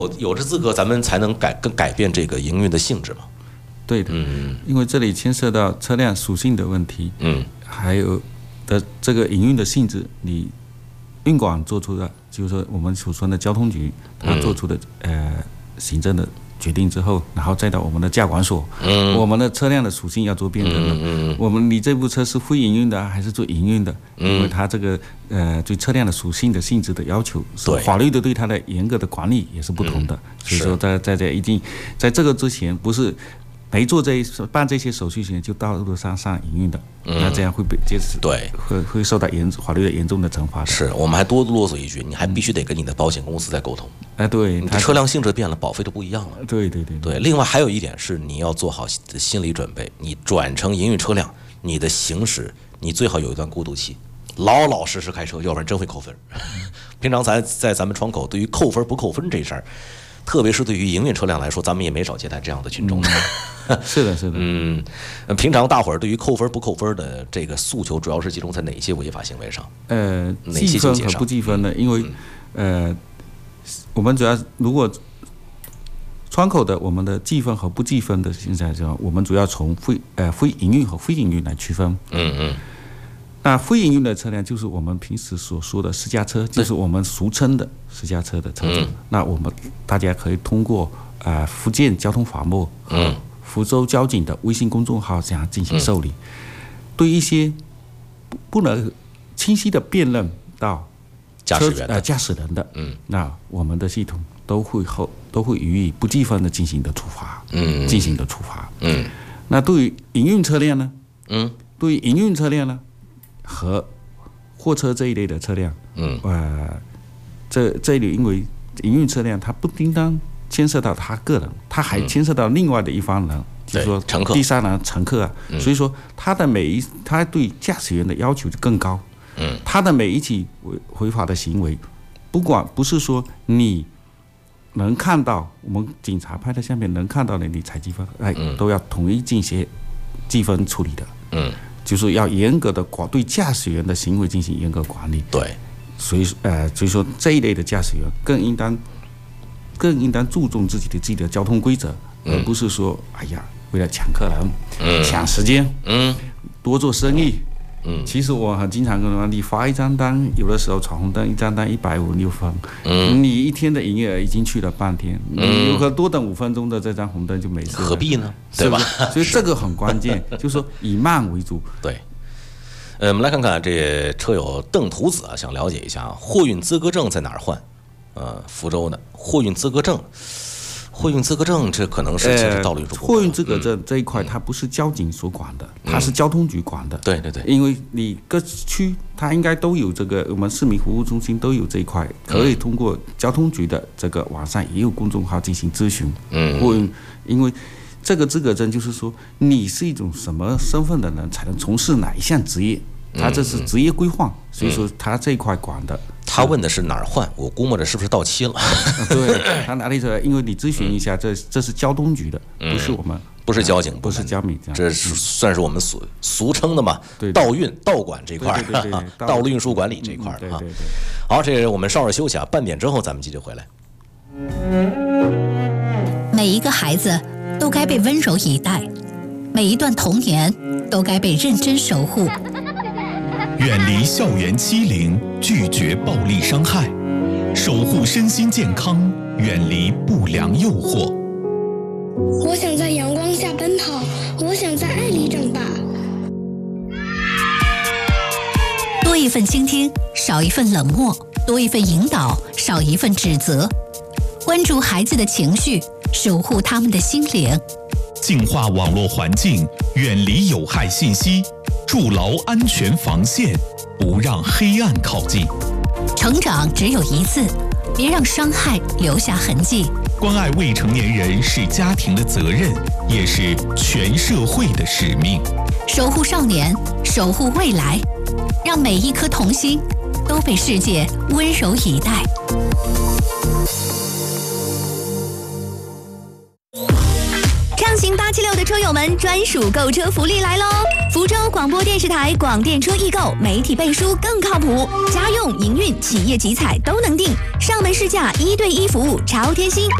有这资格，咱们才能改变这个营运的性质嘛。 对的，因为这里牵涉到车辆属性的问题，还有的这个营运的性质，你运管做出的，就是说我们所说的交通局，他做出的行政的决定之后，然后再到我们的驾管所，我们的车辆的属性要做变更的，你这部车是非营运的还是做营运的？因为它这个对车辆的属性的性质的要求，法律的对它的严格的管理也是不同的，所以说在一定在这个之前不是。没做办这些手续前就道路上营运的，那这样会被会受到法律的严重的惩罚的。 是我们还多啰嗦一句，你还必须得跟你的保险公司再沟通。 对， 你的车辆性质变了，保费就不一样了。 对。 另外还有一点是你要做好心理准备，你转成营运车辆，你的行驶你最好有一段过渡期，老老实实开车，要不然真会扣分。平常在咱们窗口对于扣分不扣分这事儿。特别是对于营运车辆来说，咱们也没少接待这样的群众。 是的。 平常大伙儿对于扣分不扣分的这个诉求，主要是集中在哪些违法行为上？ 计分和不计分的，因为我们主要如果窗口的我们的计分和不计分的现在我们主要从非营运和非营运来区分。那非营运的车辆就是我们平时所说的私家车，就是我们俗称的私家车的车主。那我们大家可以通过福建交通法务和福州交警的微信公众号这样进行受理。对一些不能清晰的辨认到驾驶人的，那我们的系统都会予以不计分的进行的处罚。那对于营运车辆呢？和货车这一类的车辆，这里因为营运车辆它不应当牵涉到他个人，它还牵涉到另外的一方人，就是说第三人乘客啊，所以说他对驾驶员的要求就更高，他的每一起违法的行为，不是说你能看到我们警察拍的相片能看到的你才计分，都要统一进行计分处理的，就是要严格的对驾驶员的行为进行严格管理。 对， 所以说这一类的驾驶员更应当注重自己的交通规则，而不是说为了抢客人、抢时间、多做生意。其实我很经常跟他们，你发一张单，有的时候闯红灯一张单156分，你一天的营业额已经去了半天，你有可多等5分钟的这张红灯就没事了， 何必呢？对吧？ 所以这个很关键，就是说以慢为主。 对，我们来看看这车友邓图子啊，想了解一下货运资格证在哪儿换？福州的货运资格证。这可能是道路运输。 货运资格证这一块，它不是交警所管的，它是交通局管的。 对。 因为你各区它应该都有这个，我们市民服务中心都有这一块，可以通过交通局的这个网上也有公众号进行咨询。货运，因为这个资格证就是说你是一种什么身份的人才能从事哪一项职业，它这是职业规划，所以说它这一块管的。 他问的是哪儿换，我估摸着是不是到期了？ 对，他哪里说？因为你咨询一下，这是交通局的，不是我们， 不是交警， 不是交警， 这是算是我们俗称的嘛？道运、道管这块儿，道路运输管理这块儿啊。好，这我们稍事休息啊，半点之后咱们继续回来。 每一个孩子都该被温柔以待，每一段童年都该被认真守护。 远离校园欺凌，拒绝暴力伤害，守护身心健康，远离不良诱惑。 我想在阳光下奔跑，我想在爱里长大。 多一份倾听，少一份冷漠；多一份引导，少一份指责。关注孩子的情绪，守护他们的心灵。 净化网络环境，远离有害信息，筑牢安全防线，不让黑暗靠近。 成长只有一次，别让伤害留下痕迹。 关爱未成年人是家庭的责任，也是全社会的使命。 守护少年，守护未来，让每一颗童心都被世界温柔以待。 上行876的车友们专属购车福利来喽！福州广播电视台广电车易购，媒体背书更靠谱，家用、营运、企业集采都能定，上门试驾1对1服务，超贴心。